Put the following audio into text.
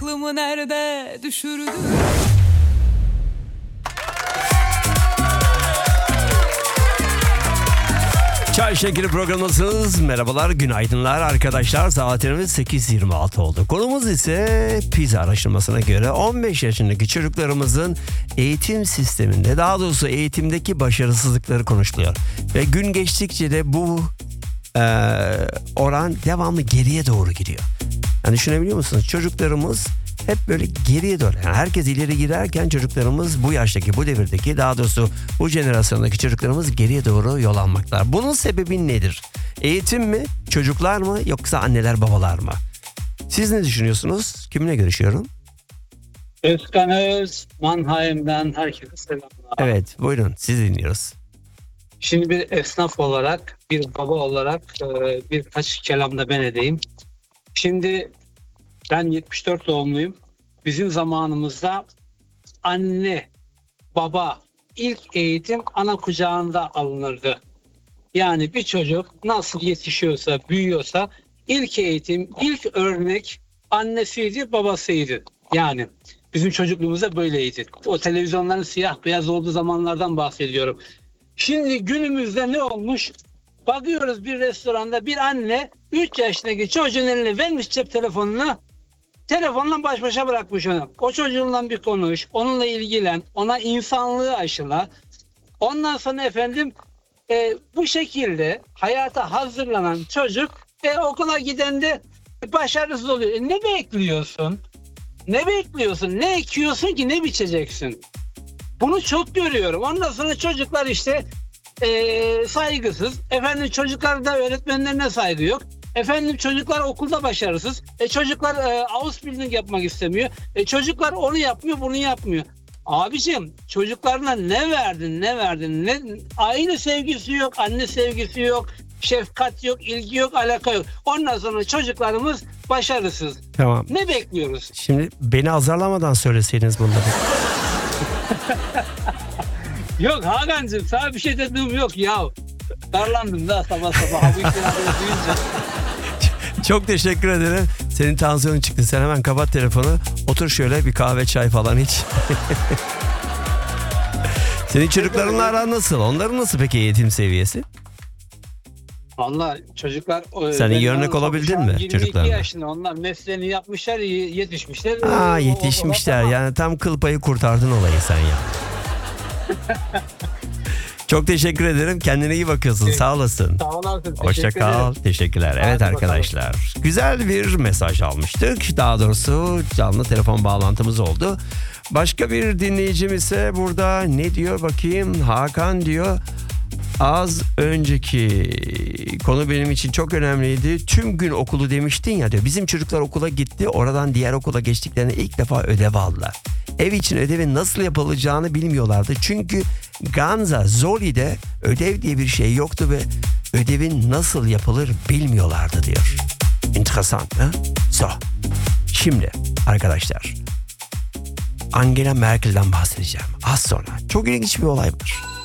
aklımı nerede düşürdü. Çay Şekeri programındasınız. Merhabalar, günaydınlar arkadaşlar. Saatimiz 8.26 oldu. Konumuz ise PISA araştırmasına göre 15 yaşındaki çocuklarımızın eğitim sisteminde, daha doğrusu eğitimdeki başarısızlıkları konuşuluyor. Ve gün geçtikçe de bu oran devamlı geriye doğru gidiyor. Yani düşünebiliyor musunuz? Çocuklarımız hep böyle geriye doğru. Yani herkes ileri giderken çocuklarımız bu yaştaki, bu devirdeki, daha doğrusu bu jenerasyondaki çocuklarımız geriye doğru yol almaklar. Bunun sebebi nedir? Eğitim mi, çocuklar mı, yoksa anneler babalar mı? Siz ne düşünüyorsunuz? Kiminle görüşüyorum? Özkan Öz, Mannheim'den herkese selamlar. Evet, buyurun, sizi dinliyoruz. Şimdi bir esnaf olarak, bir baba olarak birkaç kelamda ben edeyim. Şimdi ben 74 doğumluyum. Bizim zamanımızda anne, baba, ilk eğitim ana kucağında alınırdı. Yani bir çocuk nasıl yetişiyorsa, büyüyorsa ilk eğitim, ilk örnek annesiydi, babasıydı. Yani bizim çocukluğumuzda böyleydi. O televizyonların siyah beyaz olduğu zamanlardan bahsediyorum. Şimdi günümüzde ne olmuş? Bakıyoruz bir restoranda bir anne 3 yaşındaki çocuğun eline vermiş cep telefonunu. Telefonla baş başa bırakmış onu. O çocuğunla bir konuş, onunla ilgilen, ona insanlığı aşıla. Ondan sonra efendim bu şekilde hayata hazırlanan çocuk okula giden de başarısız oluyor. Ne bekliyorsun? Ne bekliyorsun? Ne ekiyorsun ki ne biçeceksin? Bunu çok görüyorum. Ondan sonra çocuklar işte saygısız. Efendim çocuklarda öğretmenlerine saygı yok. Efendim çocuklar okulda başarısız. Çocuklar Ausbildung yapmak istemiyor. Çocuklar onu yapmıyor, bunu yapmıyor. Abicim çocuklarına ne verdin? Ne, aile sevgisi yok, anne sevgisi yok, şefkat yok, ilgi yok, alaka yok. Ondan sonra çocuklarımız başarısız. Tamam. Ne bekliyoruz? Şimdi beni azarlamadan söyleseydiniz bunları. Yok Hakan'cığım sana bir şey dediğim yok ya. Darlandım da sabah sabah. Bu iktidarı duyunca. Çok teşekkür ederim. Senin tansiyonun çıktı. Sen hemen kapat telefonu. Otur şöyle bir kahve çay falan iç. Senin çocuklarınla aran nasıl? Onların nasıl peki eğitim seviyesi? Vallahi çocuklar... Sen iyi örnek olabildin mi 22 çocuklarına? yaşında onlar mesleğini yapmışlar, yetişmişler. Yetişmişler. Yani tam kıl payı kurtardın olayı sen ya. Çok teşekkür ederim. Kendine iyi bakıyorsun. Sağ olasın. Sağ olasın. Hoşça kal. Teşekkürler. Evet Hadi arkadaşlar. Güzel bir mesaj almıştık. Daha doğrusu canlı telefon bağlantımız oldu. Başka bir dinleyicim ise burada ne diyor bakayım? Hakan diyor. Az önceki konu benim için çok önemliydi. Tüm gün okulu demiştin ya diyor. Bizim çocuklar okula gitti. Oradan diğer okula geçtiklerinde ilk defa ödev aldılar. Ev için ödevin nasıl yapılacağını bilmiyorlardı. Çünkü Ganza, Zoli'de ödev diye bir şey yoktu ve ödevin nasıl yapılır bilmiyorlardı diyor. Enteresan ha? Şimdi arkadaşlar Angela Merkel'den bahsedeceğim. Az sonra çok ilginç bir olay var.